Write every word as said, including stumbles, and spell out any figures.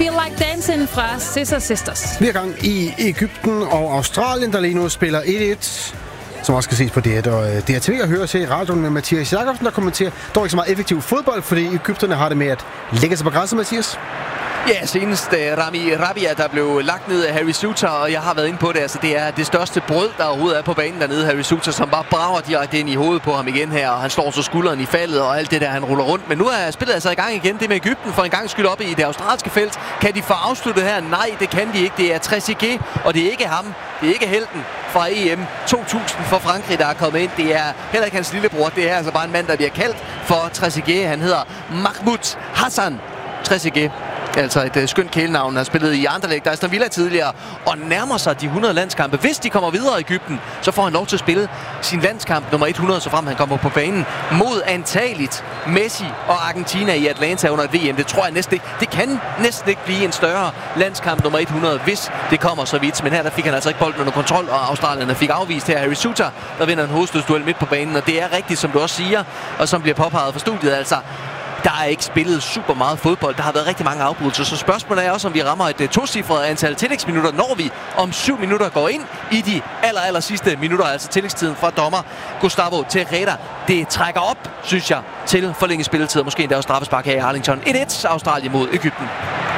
Feel Like Dancing fra Scissor Sisters. Vi er gang i Egypten og Australien, der lige nu spiller et et, som også skal ses på D et og D R T V og høre til i radioen med Mathias Jakobsen, der kommenterer dog ikke så meget effektiv fodbold, fordi egypterne har det med at lægge sig på græsset, Mathias. Ja, senest uh, Rami Rabia, der blev lagt ned af Harry Souttar, og jeg har været inde på det. Altså, det er det største brød, der overhovedet er på banen dernede. Harry Souttar, som bare brager direkte ind i hovedet på ham igen her, og han slår så skulderen i faldet og alt det der, han ruller rundt. Men nu er spillet altså i gang igen. Det med Egypten for en gang skyld op i det australske felt. Kan de få afsluttet her? Nej, det kan de ikke. Det er Trezeguet, og det er ikke ham. Det er ikke helten fra E M to tusind for Frankrig, der er kommet ind. Det er heller ikke hans lillebror. Det er altså bare en mand, der bliver kaldt for Trezeguet. Han hedder Mahmoud Hassan Trezeguet. Altså et uh, skønt kælenavn. Har spillet i Anderlecht, Aston Villa tidligere, og nærmer sig de hundrede landskampe. Hvis de kommer videre i Egypten, så får han lov til at spille sin landskamp nummer hundrede, så frem han kommer på banen mod antageligt Messi og Argentina i Atlanta under et V M. Det tror jeg næsten ikke. Det kan næsten ikke blive en større landskamp nummer hundrede, hvis det kommer så vidt. Men her der fik han altså ikke bolden under kontrol, og australierne fik afvist her Harry Souttar, der vinder en hovedstødsduel midt på banen. Og det er rigtigt, som du også siger, og som bliver påpeget fra studiet, altså der er ikke spillet super meget fodbold. Der har været rigtig mange afbrydelser. Så spørgsmålet er også, om vi rammer et tocifret antal tillægsminutter, når vi om syv minutter går ind i de aller, aller sidste minutter, altså tillægstiden fra dommer Gustavo Terreda. Det trækker op, synes jeg, til forlænget spilletid, og måske endda også straffespark her i Arlington. et et Australien mod Egypten.